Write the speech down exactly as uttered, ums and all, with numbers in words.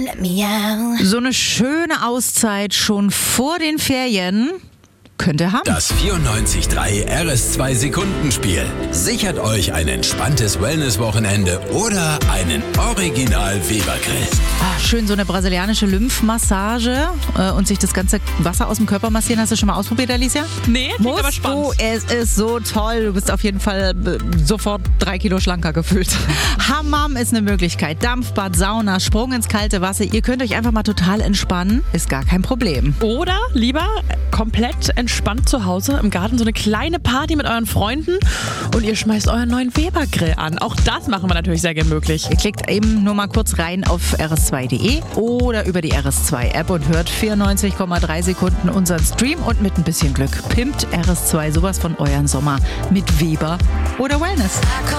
So eine schöne Auszeit schon vor den Ferien könnt ihr haben. Das vierundneunzig Komma drei R S zwei Sekundenspiel sichert euch ein entspanntes Wellness-Wochenende oder einen Original-Weber-Grill. Ah, schön so eine brasilianische Lymphmassage äh, und sich das ganze Wasser aus dem Körper massieren. Hast du schon mal ausprobiert, Alicia? Nee, klingt Musst aber spannend. du, es ist so toll. Du bist auf jeden Fall äh, sofort drei Kilo schlanker gefühlt. Hammam ist eine Möglichkeit. Dampfbad, Sauna, Sprung ins kalte Wasser. Ihr könnt euch einfach mal total entspannen. Ist gar kein Problem. Oder lieber komplett entspannt zu Hause im Garten so eine kleine Party mit euren Freunden und ihr schmeißt euren neuen Weber-Grill an. Auch das machen wir natürlich sehr gern möglich. Ihr klickt eben nur mal kurz rein auf r s zwei punkt d e oder über die R S zwei App und hört vierundneunzig Komma drei Sekunden unseren Stream und mit ein bisschen Glück pimpt R S zwei sowas von euren Sommer mit Weber oder Wellness.